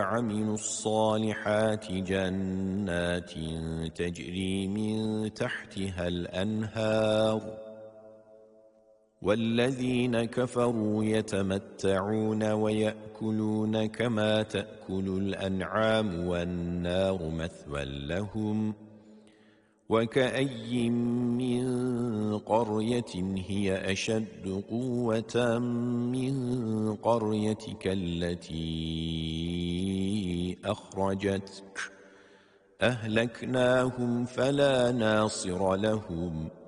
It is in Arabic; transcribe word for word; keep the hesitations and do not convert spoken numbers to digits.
وعملوا الصالحات جنات تجري من تحتها الأنهار والذين كفروا يتمتعون ويأكلون كما تأكل الأنعام والنار مثوى لهم وكأي من قرية هي أشد قوة من قريتك التي أخرجتك أهلكناهم فلا ناصر لهم